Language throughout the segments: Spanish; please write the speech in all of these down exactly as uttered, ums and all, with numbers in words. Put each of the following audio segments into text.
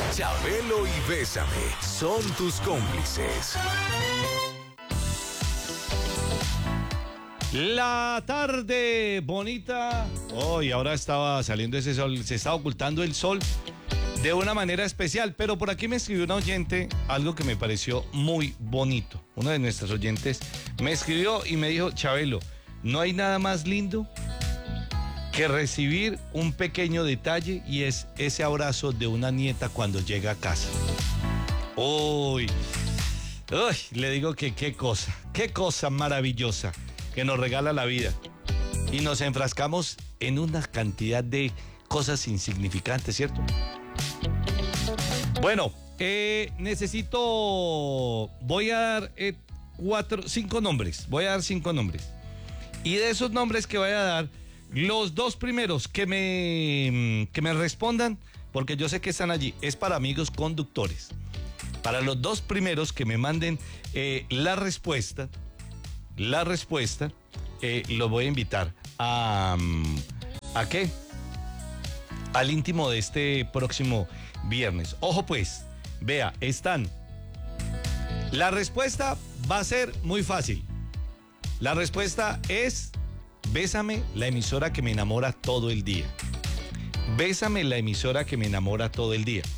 Chabelo y Bésame son tus cómplices. La tarde bonita. Hoy, oh, ahora estaba saliendo ese sol, se estaba ocultando el sol de una manera especial, pero por aquí me escribió un oyente algo que me pareció muy bonito. Uno de nuestros oyentes me escribió y me dijo: Chabelo, no hay nada más lindo que recibir un pequeño detalle, y es ese abrazo de una nieta cuando llega a casa. Uy, uy, le digo que qué cosa, qué cosa maravillosa que nos regala la vida. Y nos enfrascamos en una cantidad de cosas insignificantes, ¿cierto? Bueno, eh, necesito, voy a dar eh, cuatro, cinco nombres, voy a dar cinco nombres. Y de esos nombres que voy a dar, los dos primeros que me, que me respondan, porque yo sé que están allí, es para amigos conductores. Para los dos primeros que me manden eh, la respuesta, la respuesta, eh, los voy a invitar a... ¿A qué? Al íntimo de este próximo viernes. Ojo pues, vea, están. La respuesta va a ser muy fácil. La respuesta es: Bésame, la emisora que me enamora todo el día. Bésame, la emisora que me enamora todo el día.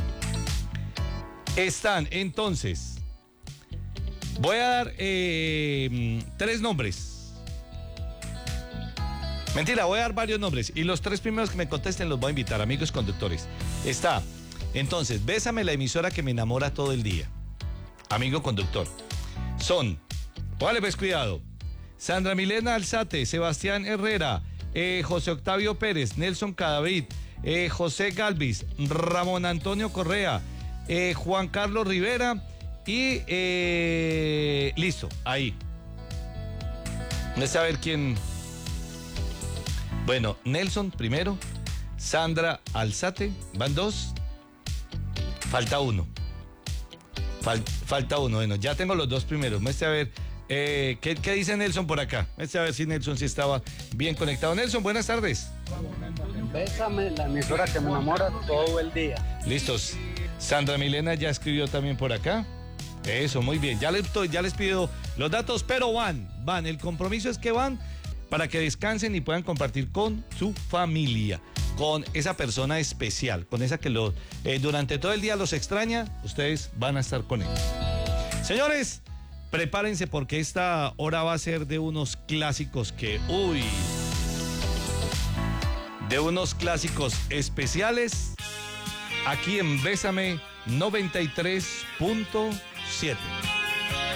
Están, entonces, voy a dar eh, tres nombres. Mentira, voy a dar varios nombres. Y los tres primeros que me contesten los voy a invitar, amigos conductores. Está, entonces, Bésame, la emisora que me enamora todo el día. Amigo conductor. Son, póngale pues cuidado: Sandra Milena Alzate, Sebastián Herrera, eh, José Octavio Pérez, Nelson Cadavid, eh, José Galvis, Ramón Antonio Correa, eh, Juan Carlos Rivera y eh, listo, ahí. Vamos a ver quién. Bueno, Nelson primero, Sandra Alzate, van dos, falta uno. Fal, falta uno, bueno, ya tengo los dos primeros. Muestre a ver, eh, ¿qué, ¿qué dice Nelson por acá? Muestre a ver si Nelson sí estaba bien conectado. Nelson, buenas tardes. Bésame, la emisora que me enamora todo el día. Listos. Sandra Milena ya escribió también por acá. Eso, muy bien. Ya les, ya les pido los datos, pero van, van. El compromiso es que van para que descansen y puedan compartir con su familia, con esa persona especial, con esa que lo, eh, durante todo el día los extraña. Ustedes van a estar con él. Señores, prepárense porque esta hora va a ser de unos clásicos que, uy, de unos clásicos especiales, aquí en Bésame noventa y tres punto siete.